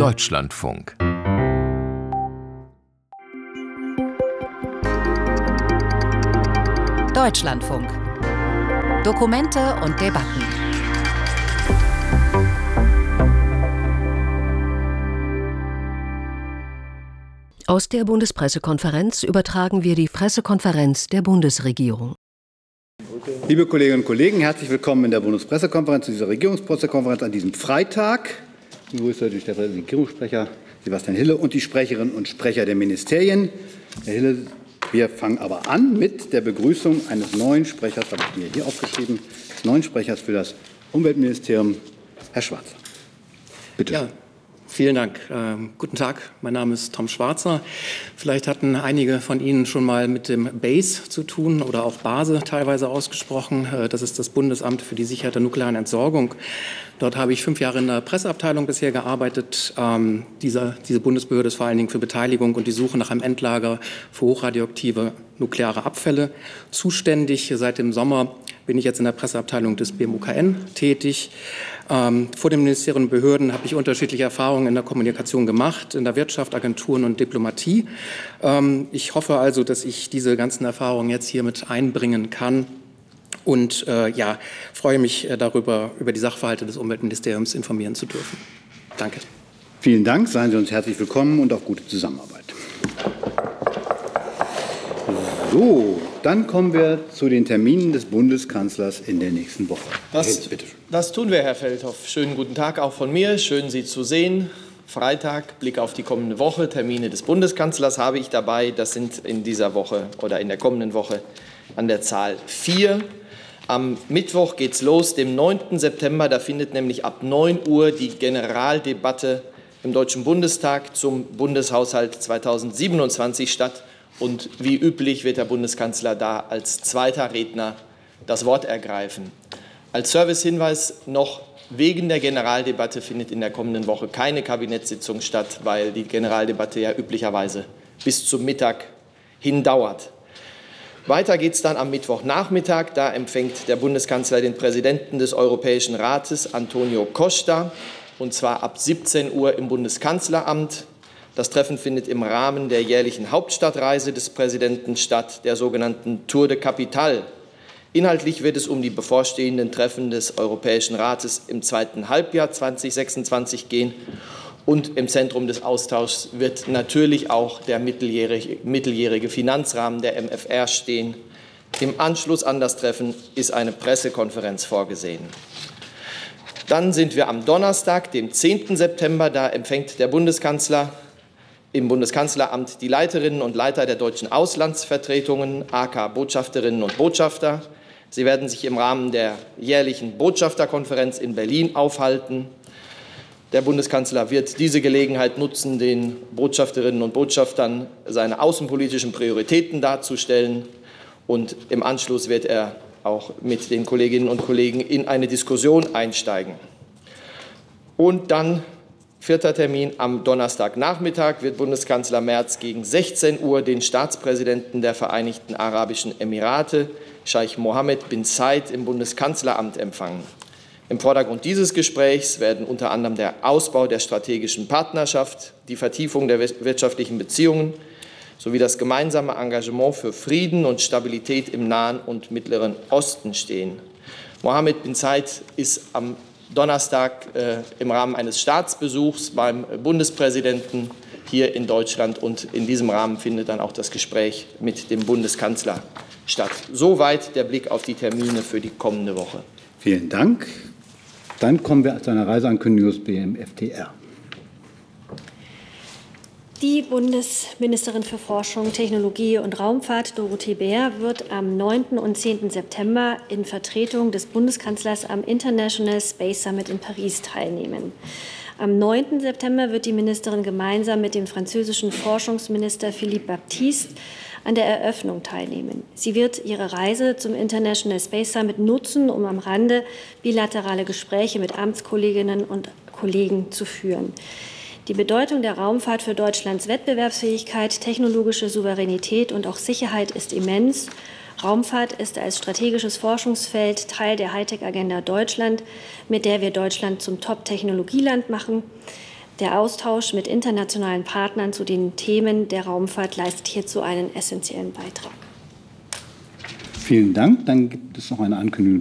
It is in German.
Deutschlandfunk. Deutschlandfunk. Dokumente und Debatten. Aus der Bundespressekonferenz übertragen wir die Pressekonferenz der Bundesregierung. Liebe Kolleginnen und Kollegen, herzlich willkommen in der Bundespressekonferenz, zu dieser Regierungspressekonferenz an diesem Freitag. Ich begrüße den stellvertretenden Regierungssprecher Sebastian Hille und die Sprecherinnen und Sprecher der Ministerien. Herr Hille, wir fangen aber an mit der Begrüßung eines neuen Sprechers, habe ich mir hier aufgeschrieben, des neuen Sprechers für das Umweltministerium, Herr Schwarzer. Bitte. Ja. Vielen Dank. Guten Tag, mein Name ist Tom Schwarzer. Vielleicht hatten einige von Ihnen schon mal mit dem BASE zu tun oder auch BASE teilweise ausgesprochen. Das ist das Bundesamt für die Sicherheit der nuklearen Entsorgung. Dort habe ich 5 Jahre in der Presseabteilung bisher gearbeitet. Diese Bundesbehörde ist vor allen Dingen für Beteiligung und die Suche nach einem Endlager für hochradioaktive nukleare Abfälle zuständig. Seit dem Sommer bin ich jetzt in der Presseabteilung des BMUKN tätig. Vor den Ministerien und Behörden habe ich unterschiedliche Erfahrungen in der Kommunikation gemacht, in der Wirtschaft, Agenturen und Diplomatie. Ich hoffe also, dass ich diese ganzen Erfahrungen jetzt hier mit einbringen kann und freue mich darüber, über die Sachverhalte des Umweltministeriums informieren zu dürfen. Danke. Vielen Dank, seien Sie uns herzlich willkommen und auf gute Zusammenarbeit. So, dann kommen wir zu den Terminen des Bundeskanzlers in der nächsten Woche. Das tun wir, Herr Feldhoff. Schönen guten Tag auch von mir. Schön, Sie zu sehen. Freitag, Blick auf die kommende Woche. Termine des Bundeskanzlers habe ich dabei. Das sind in dieser Woche oder in der kommenden Woche an der Zahl 4. Am Mittwoch geht's los, dem 9. September. Da findet nämlich ab 9 Uhr die Generaldebatte im Deutschen Bundestag zum Bundeshaushalt 2027 statt. Und wie üblich wird der Bundeskanzler da als zweiter Redner das Wort ergreifen. Als Servicehinweis noch: Wegen der Generaldebatte findet in der kommenden Woche keine Kabinettssitzung statt, weil die Generaldebatte ja üblicherweise bis zum Mittag hin dauert. Weiter geht es dann am Mittwochnachmittag. Da empfängt der Bundeskanzler den Präsidenten des Europäischen Rates, Antonio Costa, und zwar ab 17 Uhr im Bundeskanzleramt. Das Treffen findet im Rahmen der jährlichen Hauptstadtreise des Präsidenten statt, der sogenannten Tour de Capitale. Inhaltlich wird es um die bevorstehenden Treffen des Europäischen Rates im zweiten Halbjahr 2026 gehen. Und im Zentrum des Austauschs wird natürlich auch der mitteljährige Finanzrahmen der MFR stehen. Im Anschluss an das Treffen ist eine Pressekonferenz vorgesehen. Dann sind wir am Donnerstag, dem 10. September. Da empfängt der Bundeskanzler im Bundeskanzleramt die Leiterinnen und Leiter der deutschen Auslandsvertretungen, aka Botschafterinnen und Botschafter. Sie werden sich im Rahmen der jährlichen Botschafterkonferenz in Berlin aufhalten. Der Bundeskanzler wird diese Gelegenheit nutzen, den Botschafterinnen und Botschaftern seine außenpolitischen Prioritäten darzustellen. Und im Anschluss wird er auch mit den Kolleginnen und Kollegen in eine Diskussion einsteigen. Und dann 4. Termin am Donnerstagnachmittag wird Bundeskanzler Merz gegen 16 Uhr den Staatspräsidenten der Vereinigten Arabischen Emirate, Scheich Mohammed bin Zayed, im Bundeskanzleramt empfangen. Im Vordergrund dieses Gesprächs werden unter anderem der Ausbau der strategischen Partnerschaft, die Vertiefung der wirtschaftlichen Beziehungen sowie das gemeinsame Engagement für Frieden und Stabilität im Nahen und Mittleren Osten stehen. Mohammed bin Zayed ist am Donnerstag im Rahmen eines Staatsbesuchs beim Bundespräsidenten hier in Deutschland, und in diesem Rahmen findet dann auch das Gespräch mit dem Bundeskanzler statt. Soweit der Blick auf die Termine für die kommende Woche. Vielen Dank. Dann kommen wir zu einer Reiseankündigung des BMFTR. Die Bundesministerin für Forschung, Technologie und Raumfahrt, Dorothee Bär, wird am 9. und 10. September in Vertretung des Bundeskanzlers am International Space Summit in Paris teilnehmen. Am 9. September wird die Ministerin gemeinsam mit dem französischen Forschungsminister Philippe Baptiste an der Eröffnung teilnehmen. Sie wird ihre Reise zum International Space Summit nutzen, um am Rande bilaterale Gespräche mit Amtskolleginnen und Kollegen zu führen. Die Bedeutung der Raumfahrt für Deutschlands Wettbewerbsfähigkeit, technologische Souveränität und auch Sicherheit ist immens. Raumfahrt ist als strategisches Forschungsfeld Teil der Hightech-Agenda Deutschland, mit der wir Deutschland zum Top-Technologieland machen. Der Austausch mit internationalen Partnern zu den Themen der Raumfahrt leistet hierzu einen essentiellen Beitrag. Vielen Dank. Dann gibt es noch eine Ankündigung